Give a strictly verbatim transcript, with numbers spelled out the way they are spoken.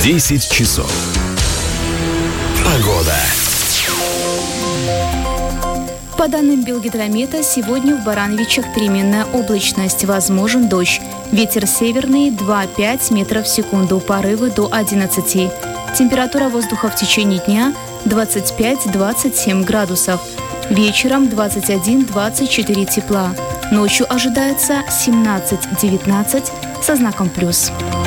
десять часов. Погода. По данным Белгидромета, сегодня в Барановичах переменная облачность, возможен дождь. Ветер северный два-пять метров в секунду, порывы до одиннадцати. Температура воздуха в течение дня двадцать пять - двадцать семь градусов. Вечером двадцать один - двадцать четыре тепла. Ночью ожидается семнадцать - девятнадцать со знаком плюс.